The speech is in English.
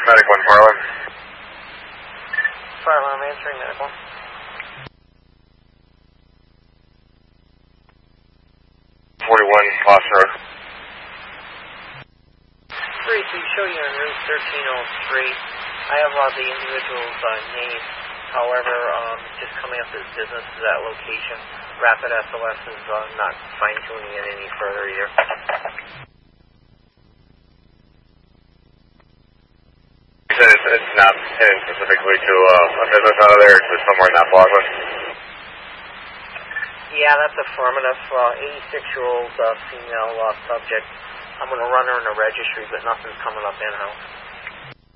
Medic 1 Farland. Farland, I'm answering medical. 41 Boston Road. 3, so you show you on Route 1303. I have the individual's name. However, just coming up as business to that location. Rapid SOS is not fine-tuning it any further either. You said it's not heading specifically to a business out of there, it's just somewhere in that plaza? Yeah, that's affirmative. 86-year-old female subject. I'm going to run her in the registry, but nothing's coming up in-house.